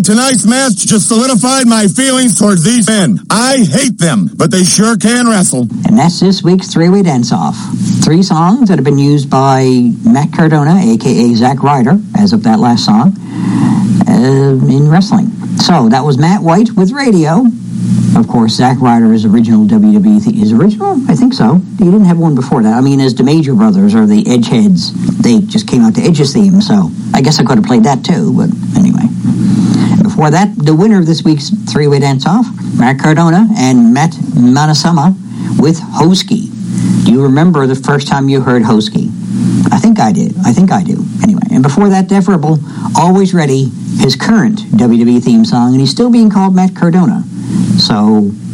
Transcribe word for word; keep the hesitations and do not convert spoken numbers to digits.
tonight's match just solidified my feelings towards these men. I hate them, but they sure can wrestle. And that's this week's three-way dance-off. Three songs that have been used by Matt Cardona, a k a. Zack Ryder, as of that last song, uh, in wrestling. So, that was Matt White with Radio. Of course, Zack Ryder's original W W E theme. His original? I think so. He didn't have one before that. I mean, as the Major Brothers or the Edgeheads, they just came out to Edge's theme, so I guess I could have played that too, but anyway. Before that, the winner of this week's three-way dance-off, Matt Cardona and Matt Manasama with Hosky. Do you remember the first time you heard Hosky? I think I did. I think I do. Anyway, and before that, Def Rebel, Always Ready, his current W W E theme song, and he's still being called Matt Cardona. So